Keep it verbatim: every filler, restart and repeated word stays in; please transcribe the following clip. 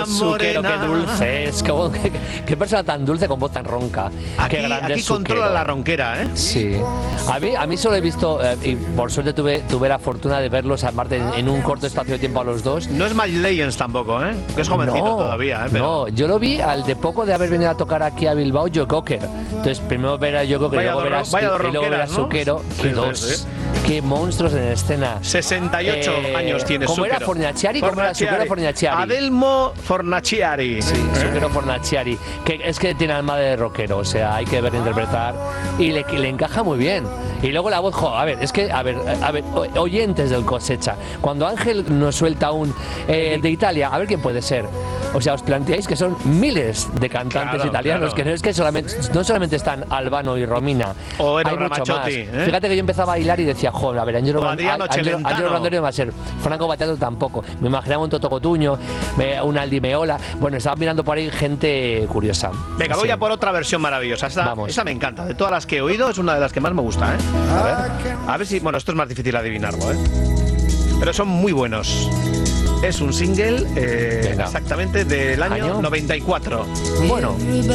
Zucchero, qué dulce es. Qué, qué, qué persona tan dulce con voz tan ronca. Aquí, qué grande aquí es controla Zucchero. la ronquera, ¿eh? Sí. A mí, a mí solo he visto, eh, y por suerte tuve, tuve la fortuna de verlos aparte en, en un corto espacio de tiempo a los dos. No es Miles Legends tampoco, ¿eh? Que es jovencito no, todavía, ¿eh? Pero... No, yo lo vi al de poco de haber venido a tocar aquí a Bilbao, Joe Cocker. Entonces, primero ver a Joe Cocker y luego ver a, vaya y luego ver a ¿no? Zucchero. Sí, Qué sí, dos. sí. Qué monstruos en escena. sesenta y ocho eh, años tiene ¿Cómo Zucchero. era Fornaciari? ¿Cómo era Zucchero Fornaciari? Adelmo Fornaciari. Sí, ¿eh? Zucchero Fornaciari. Que es que tiene alma de rockero, o sea, hay que ver interpretar. Y le, le encaja muy bien. Y luego la voz, jo, a ver, es que, a ver, a ver, oyentes del Cosecha. Cuando Ángel nos suelta un eh, de Italia, a ver quién puede ser. O sea, os planteáis que son miles de cantantes claro, italianos, claro. que no es que solamente, no solamente están Albano y Romina. O hay mucho más. ¿eh? Fíjate que yo empezaba a bailar y decía, joder, a ver, Angelo Adriano Brandoni no va a ser, Franco Battiato tampoco. Me imaginaba un Toto Cotuño, un Aldi Meola. Bueno, estaba mirando por ahí gente curiosa. Venga, sí. voy a por otra versión maravillosa. Esta, Vamos. esta me encanta. De todas las que he oído, es una de las que más me gusta, ¿eh? A ver, a ver si... Bueno, esto es más difícil adivinarlo, ¿eh? Pero son muy buenos. Es un single eh, exactamente del año, ¿Año? noventa y cuatro. Bueno.